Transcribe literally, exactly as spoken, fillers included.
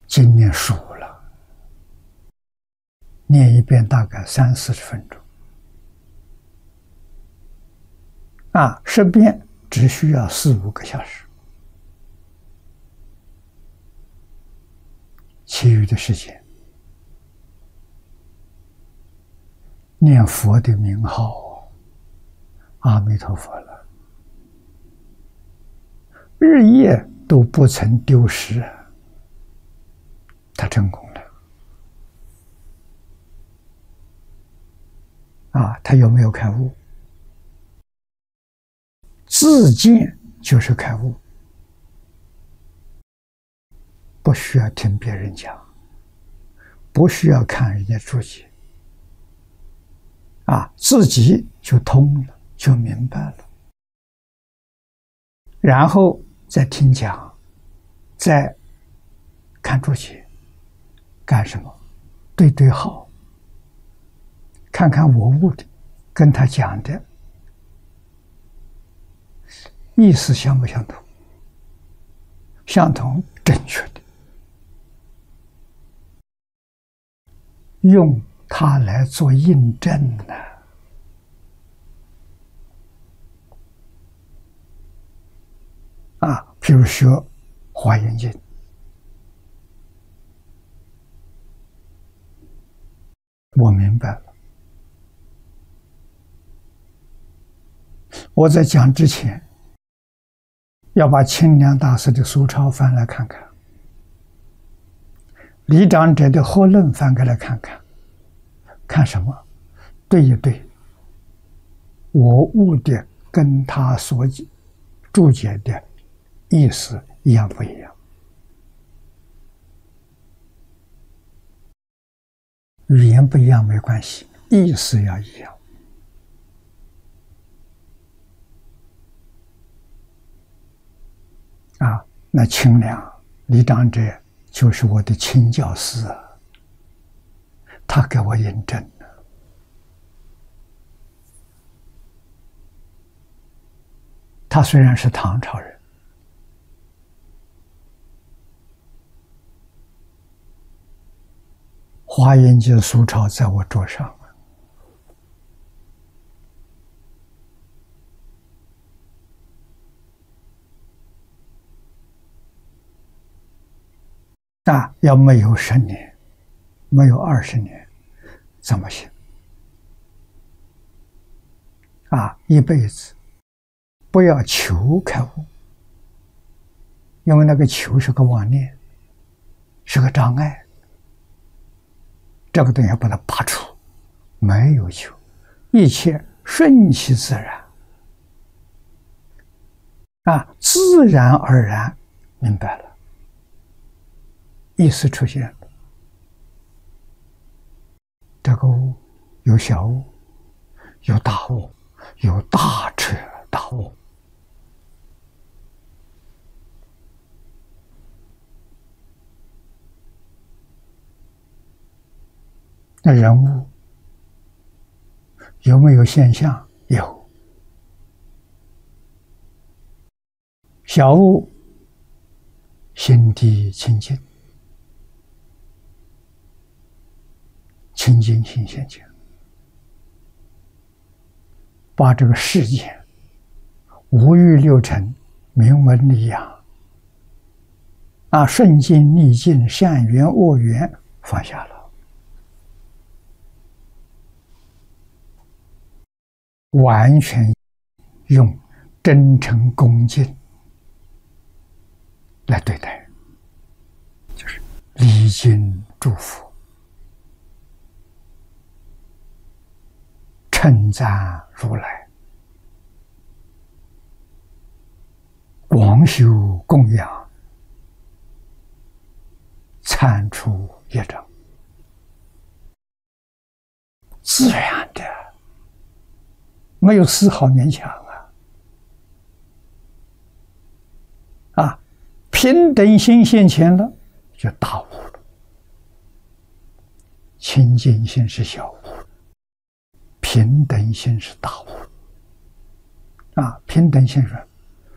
经念熟了，念一遍大概三四十分钟，啊，十遍只需要四五个小时，其余的时间念佛的名号，阿弥陀佛了，日夜都不曾丢失，他成功了。啊，他有没有开悟？自见就是开悟，不需要听别人讲，不需要看人家注解，啊，自己就通了，就明白了，然后再听讲，再看注解，干什么？对对好。看看我悟的跟他讲的意思相不相同？相同，正确的，用它来做印证呢。啊，譬如学《华严经》，我明白了。我在讲之前，要把清凉大师的苏钞翻来看看，李长者的合论翻开来看看，看什么？对一对，我悟的跟他所注解的意思一样不一样？语言不一样没关系，意思要一样。啊，那清凉李长者就是我的亲教师啊，他给我印证了。他虽然是唐朝人，华严经苏钞在我桌上，那要没有十年，没有二十年，怎么行？啊，一辈子不要求开悟，因为那个求是个妄念，是个障碍。这个东西要把它拔除，没有求，一切顺其自然，啊，自然而然明白了。意识出现了，这个悟有小悟，有大悟，有大彻大悟。那人物有没有现象？有。小悟心地清净，清净心现前，把这个世间五欲六尘、名闻利养啊，顺境逆境、善缘恶缘放下了，完全用真诚恭敬来对待，就是礼敬祝福。称赞如来，广修供养，铲除业障，自然的，没有丝毫勉强啊！啊，平等心现前了，就大悟了。清净心是小悟，平等心是大悟。啊，平等心说，